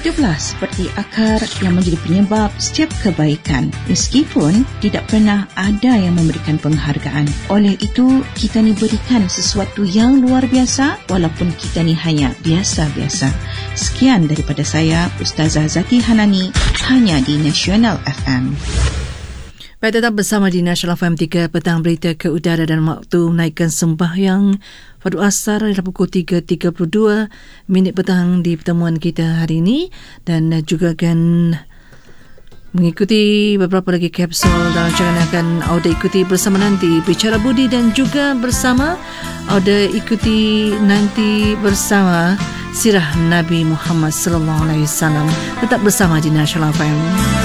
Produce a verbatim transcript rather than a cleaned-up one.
hiduplah seperti akar yang menjadi penyebab setiap kebaikan, meskipun tidak pernah ada yang memberikan penghargaan. Oleh itu, kita ni berikan sesuatu yang luar biasa walaupun kita ni hanya biasa-biasa. Sekian daripada saya, Ustazah Zaki Hanani, hanya di Nasional F M. Baik, tetap bersama di Nasional F M tiga petang, berita ke udara dan waktu menaikkan sembahyang fardu asar adalah pukul tiga tiga puluh dua minit petang di pertemuan kita hari ini, dan juga akan mengikuti beberapa lagi kapsul dan rancangan akan Auda ikuti bersama nanti Bicara Budi, dan juga bersama Auda ikuti nanti bersama Sirah Nabi Muhammad sallallahu alaihi wasallam. Tetap bersama di Nasional F M.